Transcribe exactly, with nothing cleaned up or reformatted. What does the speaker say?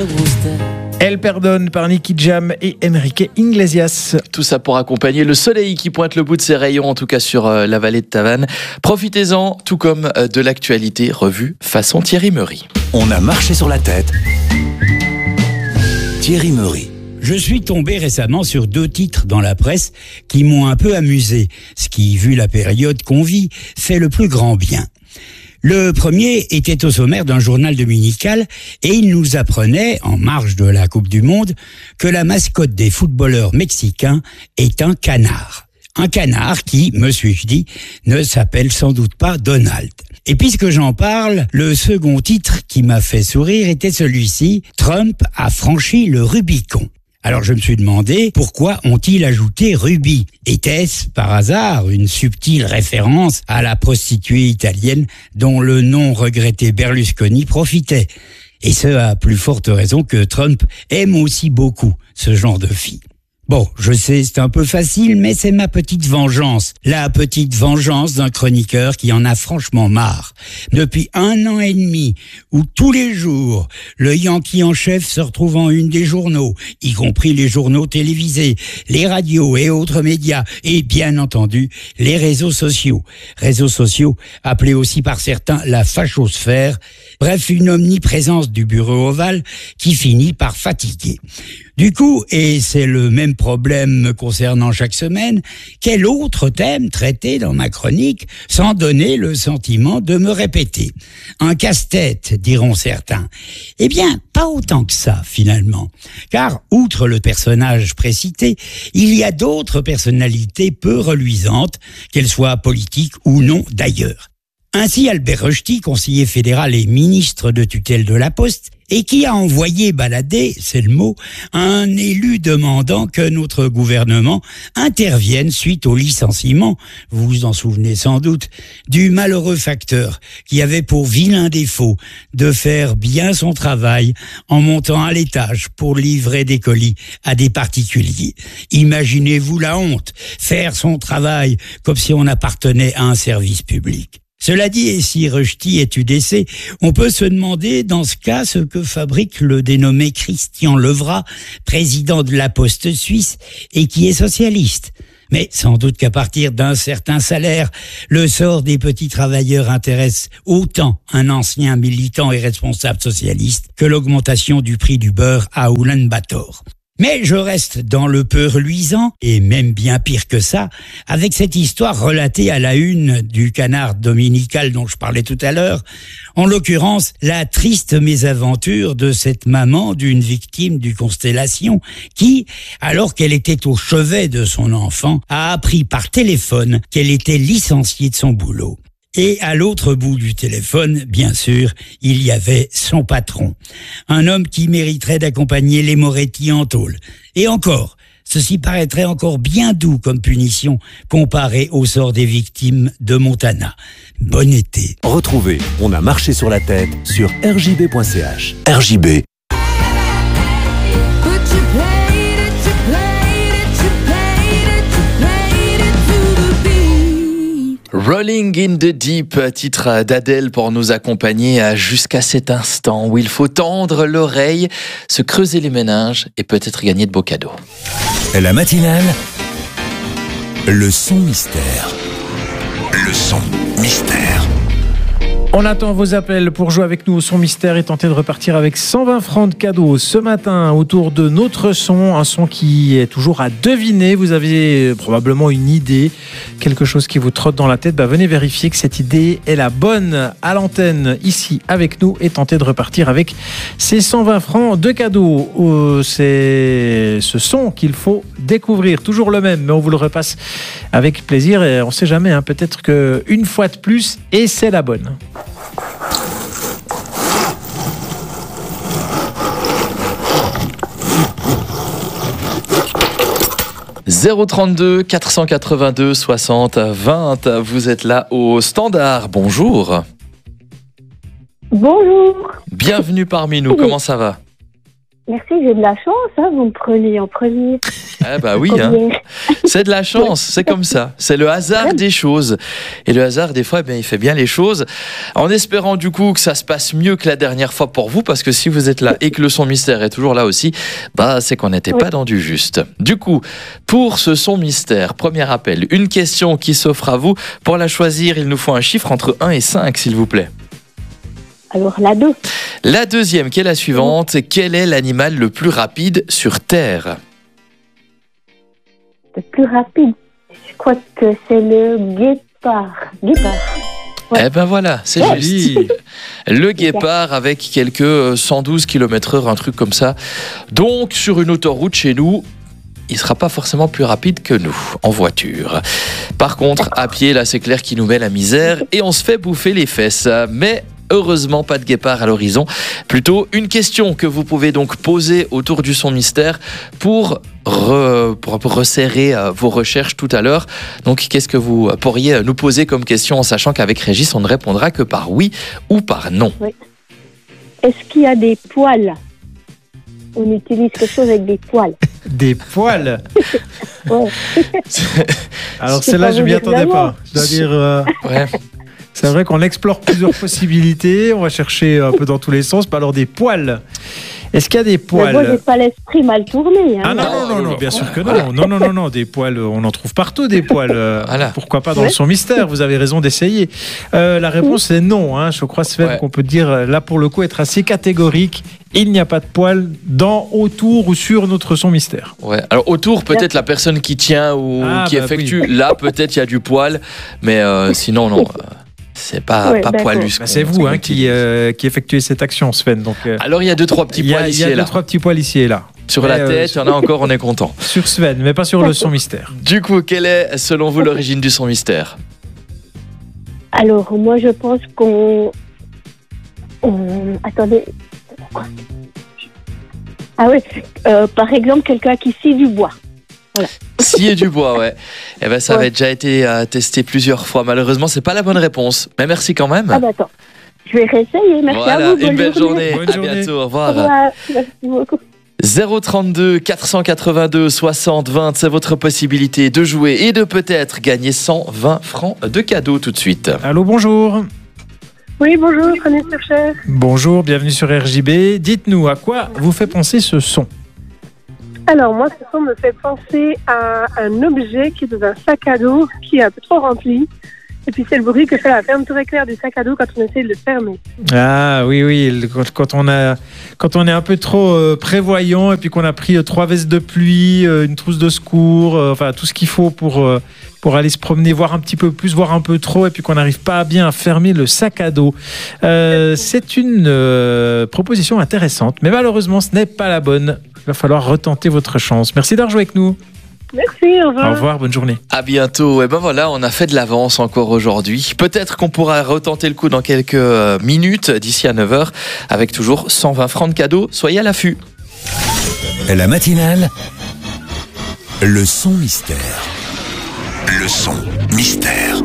Elle pardonne par Nicky Jam et Enrique Iglesias. Tout ça pour accompagner le soleil qui pointe le bout de ses rayons, en tout cas sur la vallée de Tavannes. Profitez-en, tout comme de l'actualité revue façon Thierry Meury. On a marché sur la tête. Thierry Meury. Je suis tombé récemment sur deux titres dans la presse qui m'ont un peu amusé, ce qui, vu la période qu'on vit, fait le plus grand bien. Le premier était au sommaire d'un journal dominical et il nous apprenait, en marge de la Coupe du Monde, que la mascotte des footballeurs mexicains est un canard. Un canard qui, me suis-je dit, ne s'appelle sans doute pas Donald. Et puisque j'en parle, le second titre qui m'a fait sourire était celui-ci, Trump a franchi le Rubicon. Alors je me suis demandé pourquoi ont-ils ajouté Ruby? Était-ce par hasard une subtile référence à la prostituée italienne dont le non regretté Berlusconi profitait? Et ce à plus forte raison que Trump aime aussi beaucoup ce genre de fille. Bon, je sais, c'est un peu facile, mais c'est ma petite vengeance. La petite vengeance d'un chroniqueur qui en a franchement marre. Depuis un an et demi, où tous les jours, le Yankee en chef se retrouve en une des journaux, y compris les journaux télévisés, les radios et autres médias, et bien entendu, les réseaux sociaux. Réseaux sociaux appelés aussi par certains la fachosphère. Bref, une omniprésence du bureau ovale qui finit par fatiguer. Du coup, et c'est le même problème me concernant chaque semaine, quel autre thème traiter dans ma chronique sans donner le sentiment de me répéter? Un casse-tête, diront certains. Eh bien, pas autant que ça, finalement. Car, outre le personnage précité, il y a d'autres personnalités peu reluisantes, qu'elles soient politiques ou non d'ailleurs. Ainsi, Albert Rochety, conseiller fédéral et ministre de tutelle de la Poste, et qui a envoyé balader, c'est le mot, un élu demandant que notre gouvernement intervienne suite au licenciement, vous vous en souvenez sans doute, du malheureux facteur qui avait pour vilain défaut de faire bien son travail en montant à l'étage pour livrer des colis à des particuliers. Imaginez-vous la honte, faire son travail comme si on appartenait à un service public. Cela dit, et si Rochety est U D C, on peut se demander dans ce cas ce que fabrique le dénommé Christian Levrat, président de la Poste suisse et qui est socialiste. Mais sans doute qu'à partir d'un certain salaire, le sort des petits travailleurs intéresse autant un ancien militant et responsable socialiste que l'augmentation du prix du beurre à Oulan-Bator. Mais je reste dans le peu reluisant, et même bien pire que ça, avec cette histoire relatée à la une du Canard dominical dont je parlais tout à l'heure, en l'occurrence la triste mésaventure de cette maman d'une victime du Constellation qui, alors qu'elle était au chevet de son enfant, a appris par téléphone qu'elle était licenciée de son boulot. Et à l'autre bout du téléphone, bien sûr, il y avait son patron. Un homme qui mériterait d'accompagner les Moretti en tôle. Et encore, ceci paraîtrait encore bien doux comme punition comparé au sort des victimes de Montana. Bon été. Retrouvez On a marché sur la tête sur r j b point c h. R J B. Rolling in the Deep, titre d'Adèle pour nous accompagner jusqu'à cet instant où il faut tendre l'oreille, se creuser les méninges et peut-être gagner de beaux cadeaux. La matinale, le son mystère. Le son mystère. On attend vos appels pour jouer avec nous au son mystère et tenter de repartir avec cent vingt francs de cadeaux ce matin autour de notre son, un son qui est toujours à deviner. Vous avez probablement une idée, quelque chose qui vous trotte dans la tête. Bah, venez vérifier que cette idée est la bonne à l'antenne ici avec nous et tenter de repartir avec ces cent vingt francs de cadeaux. Euh, c'est ce son qu'il faut découvrir, toujours le même, mais on vous le repasse avec plaisir et on ne sait jamais, hein, peut-être qu'une fois de plus et c'est la bonne. zéro trente-deux quatre cent quatre-vingt-deux soixante vingt, vous êtes là au standard, bonjour. Bonjour. Bienvenue parmi nous, comment ça va? Merci, j'ai de la chance, hein, vous me prenez en premier. Ah bah oui, hein. C'est de la chance, c'est comme ça. C'est le hasard des choses. Et le hasard, des fois, eh bien, il fait bien les choses. En espérant du coup que ça se passe mieux que la dernière fois pour vous, parce que si vous êtes là et que le son mystère est toujours là aussi, bah c'est qu'on n'était Oui. pas dans du juste. Du coup, pour ce son mystère, premier appel, une question qui s'offre à vous. Pour la choisir, il nous faut un chiffre entre un et cinq, s'il vous plaît. Alors, la deux. La deuxième, qui est la suivante. Quel est l'animal le plus rapide sur Terre ? Le plus rapide, je crois que c'est le guépard. Guépard. Ouais. Eh ben voilà, c'est Joli. juste. Le guépard avec quelques euh, cent douze kilomètres heure, un truc comme ça. Donc, sur une autoroute chez nous, il sera pas forcément plus rapide que nous, en voiture. Par contre, à pied, là, c'est clair qu'il nous met la misère et on se fait bouffer les fesses. Mais heureusement, pas de guépard à l'horizon. Plutôt une question que vous pouvez donc poser autour du son mystère pour, re, pour, pour resserrer euh, vos recherches tout à l'heure. Donc, qu'est-ce que vous pourriez nous poser comme question en sachant qu'avec Régis, on ne répondra que par oui ou par non. Est-ce qu'il y a des poils? On utilise quelque chose avec des poils. Des poils. Ouais. Alors C'est celle-là, pas je m'y vous attendais dire pas. Je dois dire, euh, Ouais. c'est vrai qu'on explore plusieurs possibilités. On va chercher un peu dans tous les sens. Pas alors des poils. Est-ce qu'il y a des Mais moi, j'ai poils? pas l'esprit mal tourné. Hein. Ah non, non, non, non, bien sûr que non. Non, non, non, non, des poils, on en trouve partout des poils. Euh, Voilà. Pourquoi pas dans Ouais. le son mystère? Vous avez raison d'essayer. Euh, la réponse est non. Hein. Je crois, Sven, Ouais. qu'on peut dire, là, pour le coup, être assez catégorique. Il n'y a pas de poils dans, autour ou sur notre son mystère. Ouais. Alors autour, peut-être la personne qui tient ou Ah, qui bah effectue. oui. Là, peut-être il y a du poil, mais euh, sinon non. euh, C'est pas, Ouais, pas d'accord. poilu. ce Bah, qu'on- c'est ce vous qu'on hein, qui, utilise. euh, qui effectuez cette action, Sven. Donc, euh, Alors il y a deux trois petits il y a, poils il y ici a et deux, là. trois petits poils ici et là. Sur Mais, la euh, tête, il y en a encore, on est content. Sur Sven, mais pas sur le son mystère. Du coup, quelle est selon vous l'origine du son mystère? Alors, moi, je pense qu'on... on- Attendez. Ah oui, euh, par exemple, quelqu'un qui scie du bois. Scier du bois, ouais. Eh ben ça Ouais. avait déjà été euh, testé plusieurs fois. Malheureusement, c'est pas la bonne réponse. Mais merci quand même. Ah bah attends, je vais réessayer. Merci voilà, à vous. une belle journée. Bonne à journée. bientôt. Au Au revoir. revoir. Merci beaucoup. zéro trente-deux quatre cent quatre-vingt-deux soixante vingt, c'est votre possibilité de jouer et de peut-être gagner cent vingt francs de cadeaux tout de suite. Allô, bonjour. Oui, bonjour, René Surcher. Bonjour, bienvenue sur R J B. Dites-nous, à quoi vous fait penser ce son? Alors, moi, ce son me fait penser à un objet qui est dans un sac à dos qui est un peu trop rempli. Et puis, c'est le bruit que fait la fermeture éclair du sac à dos quand on essaie de le fermer. Ah oui, oui, le- quand, quand on a, quand on est un peu trop euh, prévoyant et puis qu'on a pris euh, trois vestes de pluie, euh, une trousse de secours, euh, enfin tout ce qu'il faut pour, euh, pour aller se promener, voir un petit peu plus, voir un peu trop, et puis qu'on n'arrive pas bien à fermer le sac à dos. Euh, c'est une euh, proposition intéressante, mais malheureusement, ce n'est pas la bonne. Il va falloir retenter votre chance. Merci d'avoir joué avec nous. Merci, au revoir. Au revoir, bonne journée. À bientôt. Et ben voilà, on a fait de l'avance encore aujourd'hui. Peut-être qu'on pourra retenter le coup dans quelques euh, minutes, d'ici à neuf heures, avec toujours cent vingt francs de cadeaux. Soyez à l'affût. La matinale, le son mystère. Le son mystère.